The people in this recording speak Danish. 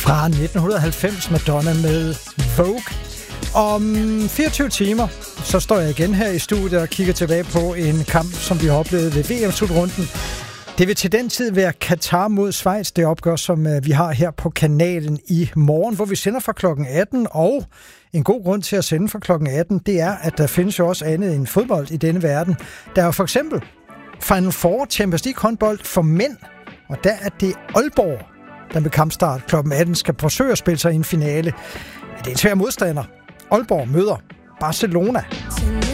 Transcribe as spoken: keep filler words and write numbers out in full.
Fra nitten halvfems, Madonna med Vogue. Om fireogtyve timer, så står jeg igen her i studiet og kigger tilbage på en kamp, som vi har oplevet ved V M-slutrunden. Det vil til den tid være Katar mod Schweiz, det opgør, som vi har her på kanalen i morgen, hvor vi sender fra klokken atten, og en god grund til at sende fra klokken atten, det er, at der findes jo også andet end fodbold i denne verden. Der er jo for eksempel Final Four Champions League håndbold for mænd, og der er det Aalborg, der med kampstart klokken atten skal forsøge at spille sig i en finale. Det er en svær modstander. Aalborg møder Barcelona.